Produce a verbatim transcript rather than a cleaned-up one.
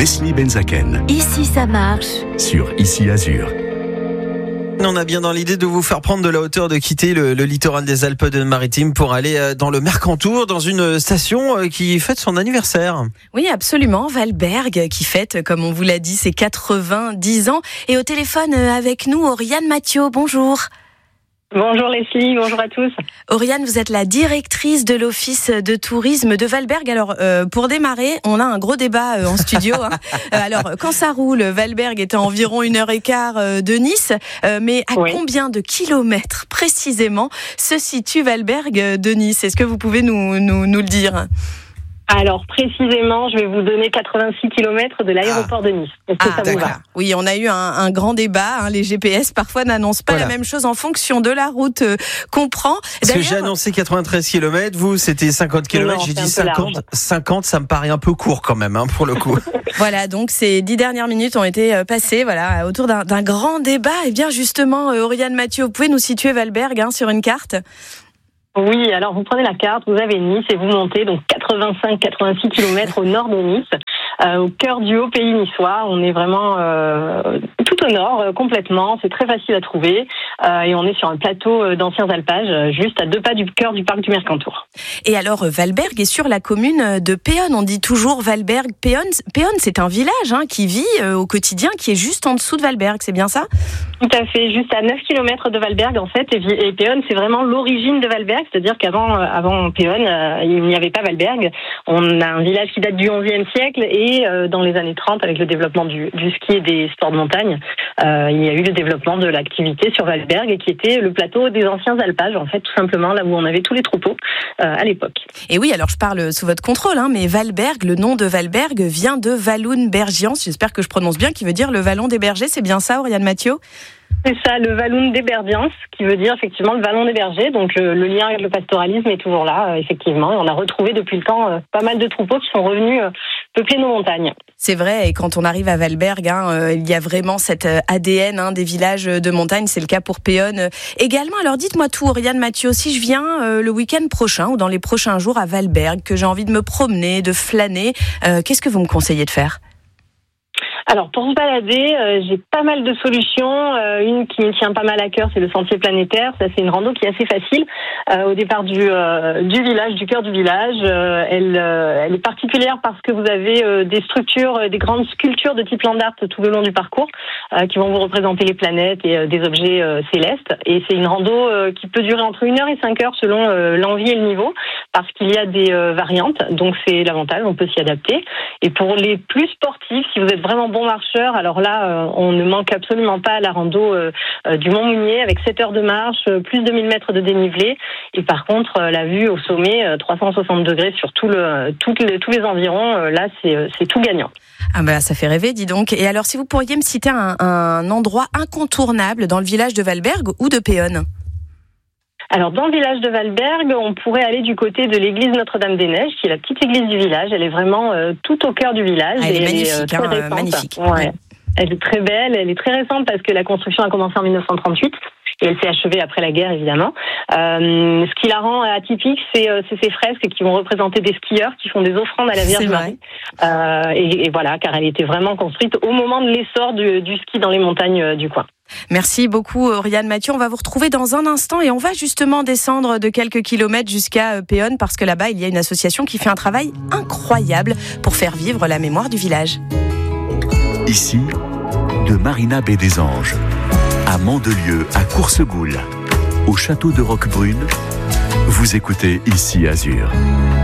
Leslie Benzaken. Ici ça marche. Sur Ici Azur. On a bien dans l'idée de vous faire prendre de la hauteur, de quitter le, le littoral des Alpes-Maritimes pour aller dans le Mercantour, dans une station qui fête son anniversaire. Oui, absolument. Valberg, qui fête, comme on vous l'a dit, ses quatre-vingt-dix ans. Et au téléphone avec nous, Oriane Mathieu. Bonjour. Bonjour Leslie, bonjour à tous. Oriane, vous êtes la directrice de l'office de tourisme de Valberg. Alors, euh, pour démarrer, on a un gros débat euh, en studio. Hein. Euh, alors, quand ça roule, Valberg est à environ une heure et quart euh, de Nice. Euh, mais à oui. combien de kilomètres précisément se situe Valberg de Nice ? Est-ce que vous pouvez nous, nous, nous le dire ? Alors précisément, je vais vous donner quatre-vingt-six kilomètres de l'aéroport ah. de Nice. Est-ce que ah, ça vous va ? Oui, on a eu un, un grand débat. Hein. Les G P S parfois n'annoncent pas voilà. la même chose en fonction de la route euh, qu'on prend. Parce D'ailleurs, que j'ai annoncé quatre-vingt-treize kilomètres, vous c'était cinquante kilomètres. Non, j'ai dit cinquante. cinquante, ça me paraît un peu court quand même, hein, pour le coup. Voilà, donc ces dix dernières minutes ont été euh, passées, voilà, autour d'un, d'un grand débat. Et bien justement, euh, Oriane Mathieu, vous pouvez nous situer Valberg hein, sur une carte ? Oui, alors vous prenez la carte, vous avez Nice et vous montez donc quatre-vingt-cinq à quatre-vingt-six kilomètres au nord de Nice, euh, au cœur du haut pays niçois. On est vraiment euh, tout au nord, euh, complètement. C'est très facile à trouver euh, et on est sur un plateau d'anciens alpages, euh, juste à deux pas du cœur du parc du Mercantour. Et alors Valberg est sur la commune de Péonne. On dit toujours Valberg, Péonne. Péonne, c'est un village hein, qui vit euh, au quotidien, qui est juste en dessous de Valberg. C'est bien ça ? Tout à fait, juste à neuf kilomètres de Valberg en fait. Et, et Péonne, c'est vraiment l'origine de Valberg. C'est-à-dire qu'avant avant Péonne, euh, il n'y avait pas Valberg. On a un village qui date du onzième siècle et euh, dans les années trente, avec le développement du, du ski et des sports de montagne, euh, il y a eu le développement de l'activité sur Valberg et qui était le plateau des anciens alpages, en fait, tout simplement, là où on avait tous les troupeaux euh, à l'époque. Et oui, alors je parle sous votre contrôle, hein, mais Valberg, le nom de Valberg vient de Walloon Bergians, j'espère que je prononce bien, qui veut dire le vallon des bergers. C'est bien ça, Oriane Mathieu ? C'est ça, le Walloon des Bergians, qui veut dire effectivement le vallon des bergers. Donc euh, le lien avec le pastoralisme est toujours là, euh, effectivement. Et on a retrouvé depuis le temps euh, pas mal de troupeaux qui sont revenus euh, peupler nos montagnes. C'est vrai, et quand on arrive à Valberg, hein, euh, il y a vraiment cet euh, A D N hein, des villages de montagne. C'est le cas pour Péonne euh, également. Alors dites-moi tout, Oriane Mathieu, si je viens euh, le week-end prochain ou dans les prochains jours à Valberg, que j'ai envie de me promener, de flâner, euh, qu'est-ce que vous me conseillez de faire ? Alors pour se balader, euh, j'ai pas mal de solutions. Euh, une qui me tient pas mal à cœur, c'est le sentier planétaire. Ça, c'est une rando qui est assez facile euh, au départ du euh, du village, du cœur du village. Euh, elle euh, elle est particulière parce que vous avez euh, des structures, euh, des grandes sculptures de type land art tout le long du parcours euh, qui vont vous représenter les planètes et euh, des objets euh, célestes. Et c'est une rando euh, qui peut durer entre une heure et cinq heures selon euh, l'envie et le niveau, parce qu'il y a des euh, variantes. Donc c'est l'avantage, on peut s'y adapter. Et pour les plus sportifs, si vous êtes vraiment bon marcheur, alors là, euh, on ne manque absolument pas à la rando euh, euh, du Mont Mounier avec sept heures de marche, euh, plus de mille mètres de dénivelé. Et par contre, euh, la vue au sommet, euh, trois cent soixante degrés sur tout le, tout le, tous les environs, euh, là, c'est, euh, c'est tout gagnant. Ah bah ça fait rêver, dis donc. Et alors, si vous pourriez me citer un, un endroit incontournable dans le village de Valberg ou de Péonne ? Alors, dans le village de Valberg, on pourrait aller du côté de l'église Notre-Dame-des-Neiges, qui est la petite église du village. Elle est vraiment euh, tout au cœur du village. Ah, elle est et magnifique, elle est, euh, très hein, récente. magnifique. Ouais. Ouais. Elle est très belle, elle est très récente parce que la construction a commencé en dix-neuf cent trente-huit et elle s'est achevée après la guerre, évidemment. Euh, ce qui la rend atypique, c'est, euh, c'est ces fresques qui vont représenter des skieurs qui font des offrandes à la Vierge Marie. Euh, et, et voilà, car elle était vraiment construite au moment de l'essor du, du ski dans les montagnes euh, du coin. Merci beaucoup, Oriane Mathieu. On va vous retrouver dans un instant et on va justement descendre de quelques kilomètres jusqu'à Péonne parce que là-bas, il y a une association qui fait un travail incroyable pour faire vivre la mémoire du village. Ici, de Marina Baie des Anges, à Mandelieu, à Coursegoule, au château de Roquebrune, vous écoutez Ici Azur.